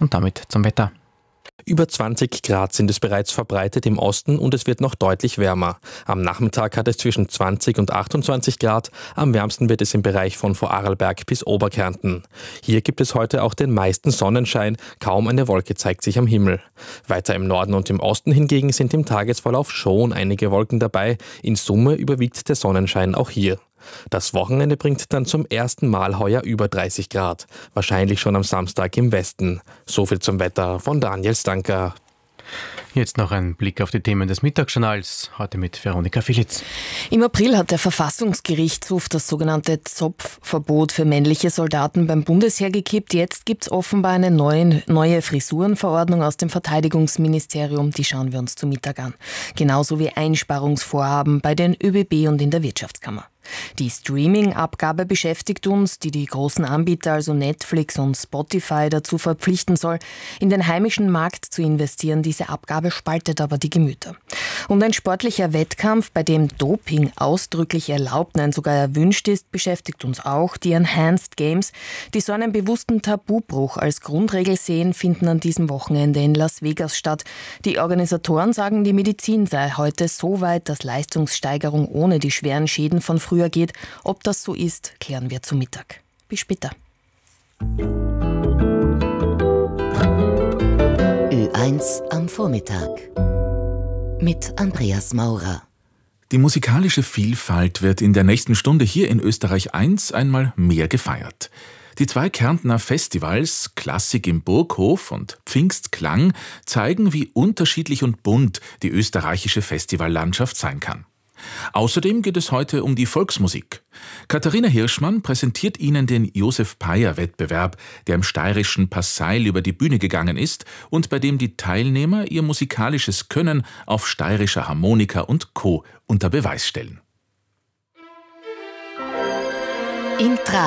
Und damit zum Wetter. Über 20 Grad sind es bereits verbreitet im Osten und es wird noch deutlich wärmer. Am Nachmittag hat es zwischen 20 und 28 Grad. Am wärmsten wird es im Bereich von Vorarlberg bis Oberkärnten. Hier gibt es heute auch den meisten Sonnenschein. Kaum eine Wolke zeigt sich am Himmel. Weiter im Norden und im Osten hingegen sind im Tagesverlauf schon einige Wolken dabei. In Summe überwiegt der Sonnenschein auch hier. Das Wochenende bringt dann zum ersten Mal heuer über 30 Grad. Wahrscheinlich schon am Samstag im Westen. So viel zum Wetter von Daniel Stanker. Jetzt noch ein Blick auf die Themen des Mittagsjournals, heute mit Veronika Filitz. Im April hat der Verfassungsgerichtshof das sogenannte Zopfverbot für männliche Soldaten beim Bundesheer gekippt. Jetzt gibt es offenbar eine neue Frisurenverordnung aus dem Verteidigungsministerium. Die schauen wir uns zu Mittag an. Genauso wie Einsparungsvorhaben bei den ÖBB und in der Wirtschaftskammer. Die Streaming-Abgabe beschäftigt uns, die die großen Anbieter, also Netflix und Spotify, dazu verpflichten soll, in den heimischen Markt zu investieren. Diese Abgabe spaltet aber die Gemüter. Und ein sportlicher Wettkampf, bei dem Doping ausdrücklich erlaubt, nein sogar erwünscht ist, beschäftigt uns auch. Die Enhanced Games, die so einen bewussten Tabubruch als Grundregel sehen, finden an diesem Wochenende in Las Vegas statt. Die Organisatoren sagen, die Medizin sei heute so weit, dass Leistungssteigerung ohne die schweren Schäden von früher geht. Ob das so ist, klären wir zu Mittag. Bis später. Ö1 am Vormittag mit Andreas Maurer. Die musikalische Vielfalt wird in der nächsten Stunde hier in Österreich 1 einmal mehr gefeiert. Die 2 Kärntner Festivals, Klassik im Burghof und Pfingstklang, zeigen, wie unterschiedlich und bunt die österreichische Festivallandschaft sein kann. Außerdem geht es heute um die Volksmusik. Katharina Hirschmann präsentiert Ihnen den Josef-Peier-Wettbewerb, der im steirischen Passeil über die Bühne gegangen ist und bei dem die Teilnehmer ihr musikalisches Können auf steirischer Harmonika und Co. unter Beweis stellen.